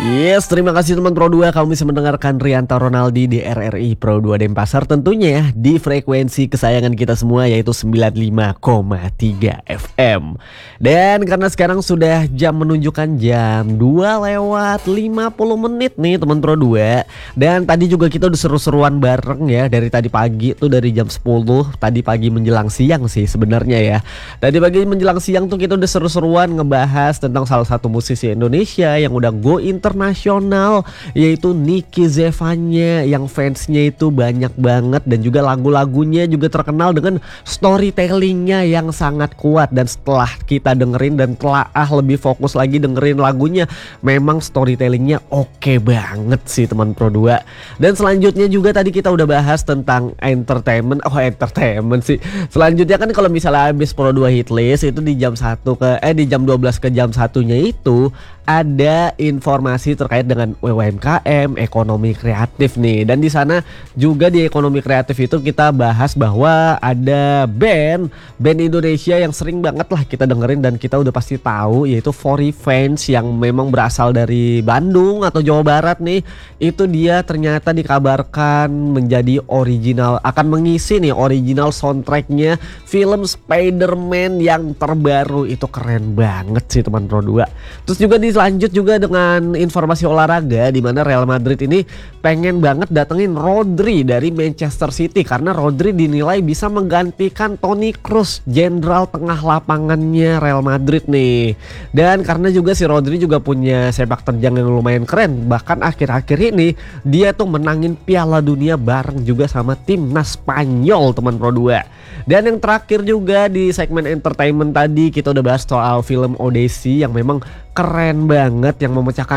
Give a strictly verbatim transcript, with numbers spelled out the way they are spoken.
Yes, terima kasih teman Pro dua. Kamu bisa mendengarkan Rianto Ronaldi di R R I Pro dua Denpasar tentunya ya, di frekuensi kesayangan kita semua yaitu sembilan puluh lima koma tiga F M. Dan karena sekarang sudah jam menunjukkan jam dua lewat lima puluh menit nih teman Pro dua. Dan tadi juga kita udah seru-seruan bareng ya dari tadi pagi tuh, dari jam sepuluh tadi pagi menjelang siang sih sebenarnya ya. Tadi pagi menjelang siang tuh kita udah seru-seruan ngebahas tentang salah satu musisi Indonesia yang udah go internasional, yaitu Niki Zevanya, yang fansnya itu banyak banget dan juga lagu-lagunya juga terkenal dengan storytellingnya yang sangat kuat. Dan setelah kita dengerin dan telaah lebih fokus lagi dengerin lagunya, memang storytellingnya oke banget sih teman Pro dua. Dan selanjutnya juga tadi kita udah bahas tentang entertainment. Oh entertainment sih, selanjutnya kan kalau misalnya habis Pro dua Hitlist itu di jam satu ke eh di jam dua belas ke jam satunya itu ada informasi terkait dengan U M K M, ekonomi kreatif nih. Dan di sana juga di ekonomi kreatif itu kita bahas bahwa ada band band Indonesia yang sering banget lah kita dengerin dan kita udah pasti tahu, yaitu Four Revenge, yang memang berasal dari Bandung atau Jawa Barat nih. Itu dia ternyata dikabarkan menjadi original, akan mengisi nih original soundtracknya film Spider-Man yang terbaru. Itu keren banget sih teman Pro dua. Terus juga di lanjut juga dengan informasi olahraga, di mana Real Madrid ini pengen banget datengin Rodri dari Manchester City karena Rodri dinilai bisa menggantikan Toni Kroos, jenderal tengah lapangannya Real Madrid nih. Dan karena juga si Rodri juga punya sepak terjang yang lumayan keren, bahkan akhir-akhir ini dia tuh menangin Piala Dunia bareng juga sama timnas Spanyol teman Pro dua. Dan yang terakhir juga di segmen entertainment tadi kita udah bahas soal film Odyssey yang memang keren banget, yang memecahkan